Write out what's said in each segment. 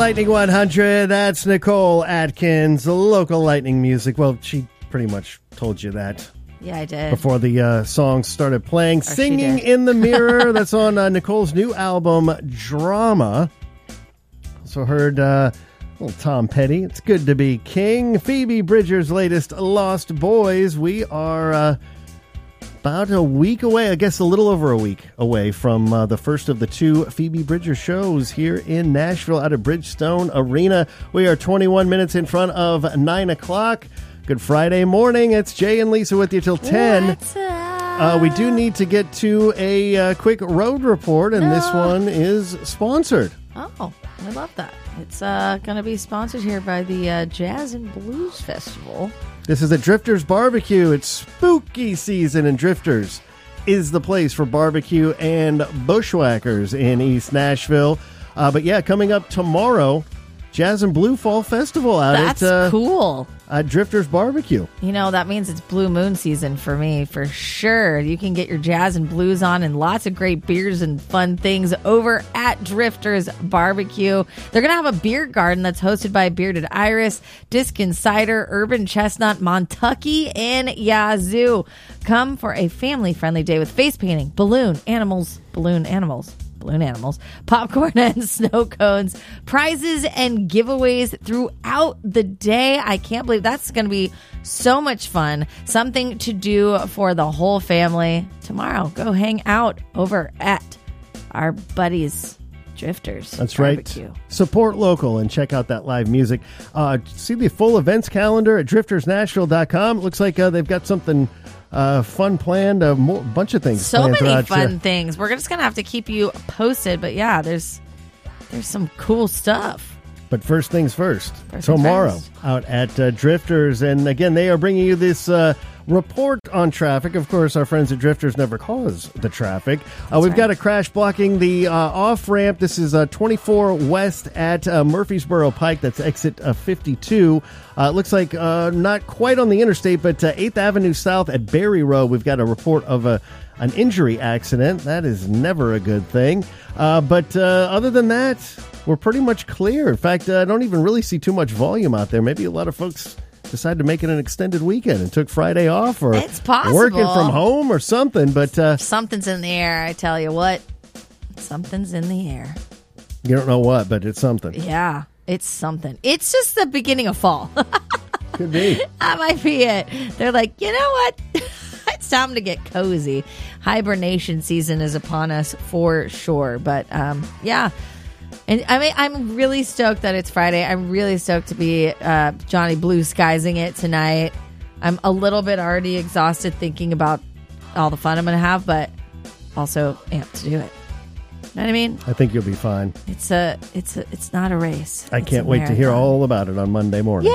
Lightning 100, that's Nicole Atkins, local lightning music. Well, she pretty much told you that. Yeah, I did. Before the song started playing. Singing in the Mirror, that's on Nicole's new album, Drama. Also heard little Tom Petty, It's Good to Be King. Phoebe Bridgers' latest, Lost Boys. We are about a week away, I guess a little over a week away from the first of the two Phoebe Bridgers shows here in Nashville out of Bridgestone Arena. We are 21 minutes in front of 9 o'clock. Good Friday morning. It's Jay and Lisa with you till 10. What's up? We do need to get to a quick road report, and this one is sponsored. Oh, I love that. It's going to be sponsored here by the Jazz and Blues Festival. This is at Drifters Barbecue. It's spooky season, and Drifters is the place for barbecue and bushwhackers in East Nashville. But yeah, coming up tomorrow, Jazz and Blue Fall Festival out That's cool. At Drifters Barbecue. You know, that means it's Blue Moon season for me, for sure. You can get your jazz and blues on and lots of great beers and fun things over at Drifters Barbecue. They're going to have a beer garden that's hosted by Bearded Iris, Diskin Cider, Urban Chestnut, Montucky, and Yazoo. Come for a family-friendly day with face painting, balloon animals, popcorn and snow cones, prizes and giveaways throughout the day. I can't believe that's going to be so much fun. Something to do for the whole family. Tomorrow, go hang out over at our buddies Drifters. That's Barbecue. right. Support local and check out that live music. See the full events calendar at driftersnashville.com. Looks like they've got something fun planned, a bunch of things. So many fun things. We're just going to have to keep you posted. But yeah, there's some cool stuff. But first things first, tomorrow out at Drifters. And again, they are bringing you this report on traffic. Of course, our friends at Drifters never cause the traffic. We've got a crash blocking the off-ramp. This is 24 west at Murfreesboro Pike. That's exit 52. It looks like not quite on the interstate, but 8th Avenue South at Berry Road. We've got a report of an injury accident. That is never a good thing. But other than that, we're pretty much clear. In fact, I don't even really see too much volume out there. Maybe a lot of folks decided to make it an extended weekend and took Friday off, or it's possible. Working from home or something. But something's in the air, I tell you what. Something's in the air. You don't know what, but it's something. Yeah, it's something. It's just the beginning of fall. Could be. That might be it. They're like, you know what? It's time to get cozy. Hibernation season is upon us for sure. But yeah. And I mean, I'm really stoked that it's Friday. I'm really stoked to be Johnny Blue Skiesing it tonight. I'm a little bit already exhausted thinking about all the fun I'm going to have, but also amped to do it. You know what I mean? I think you'll be fine. It's not a race. I can't wait to hear all about it on Monday morning.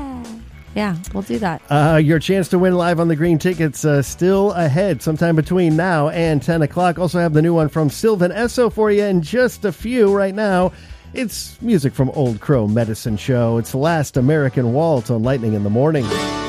Yeah, we'll do that. Your chance to win live on the green tickets still ahead sometime between now and 10 o'clock. Also have the new one from Sylvan Esso for you in just a few right now. It's music from Old Crow Medicine Show. It's Last American Waltz on Lightning in the Morning.